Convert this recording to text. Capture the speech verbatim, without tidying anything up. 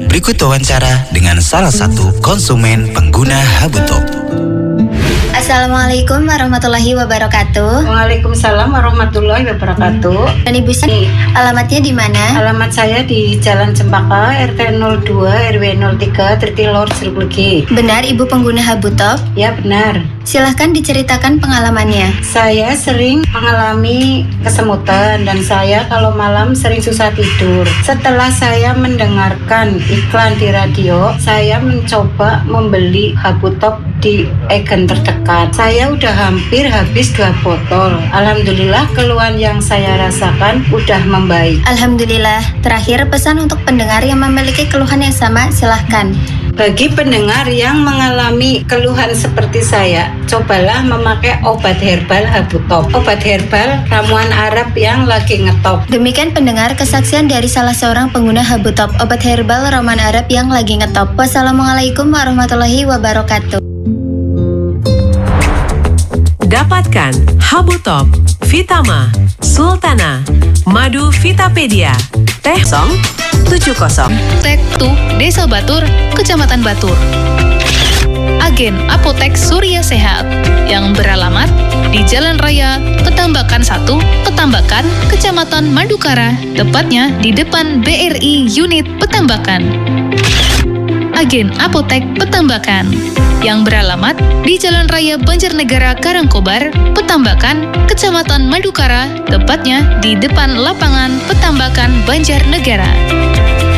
Berikut wawancara dengan salah satu konsumen pengguna Habutop. Assalamualaikum warahmatullahi wabarakatuh. Waalaikumsalam warahmatullahi wabarakatuh. Dan Ibu, alamatnya di mana? Alamat saya di Jalan Cempaka, R T nol dua R W nol tiga, Tritilor, Jeruk Legi. Benar Ibu pengguna Habutop? Ya benar. Silahkan diceritakan pengalamannya. Saya sering mengalami kesemutan dan saya kalau malam sering susah tidur. Setelah saya mendengarkan iklan di radio, saya mencoba membeli Habutop di agen terdekat. Saya udah hampir habis dua botol. Alhamdulillah keluhan yang saya rasakan udah membaik. Alhamdulillah. Terakhir pesan untuk pendengar yang memiliki keluhan yang sama, silahkan. Bagi pendengar yang mengalami keluhan seperti saya, cobalah memakai obat herbal Habutop. Obat herbal ramuan Arab yang lagi ngetop. Demikian pendengar kesaksian dari salah seorang pengguna Habutop, obat herbal ramuan Arab yang lagi ngetop. Wassalamualaikum warahmatullahi wabarakatuh. Dapatkan Habutop, Vitama, Sultana, Madu Vitapedia, Teh Song tujuh nol. Tektu Desa Batur, Kecamatan Batur. Agen Apotek Surya Sehat yang beralamat di Jalan Raya Petambakan satu, Petambakan, Kecamatan Madukara, tepatnya di depan B R I unit Petambakan. Agen Apotek Petambakan yang beralamat di Jalan Raya Banjarnegara Karangkobar, Petambakan, Kecamatan Madukara, tepatnya di depan lapangan Petambakan Banjarnegara.